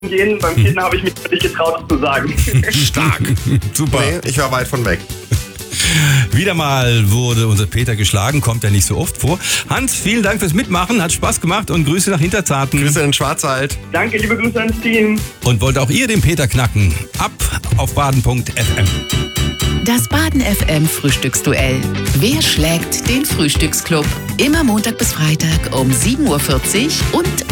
gehen. Beim Vierten habe ich mich nicht getraut, das zu sagen. Stark. Super. Nee, ich war weit von weg. Wieder mal wurde unser Peter geschlagen, kommt ja nicht so oft vor. Hans, vielen Dank fürs Mitmachen, hat Spaß gemacht und Grüße nach Hinterzarten. Grüße in den Schwarzwald. Danke, liebe Grüße ans Team. Und wollt auch ihr den Peter knacken? Ab auf baden.fm. Das Baden FM Frühstücksduell. Wer schlägt den Frühstücksclub? Immer Montag bis Freitag um 7.40 Uhr und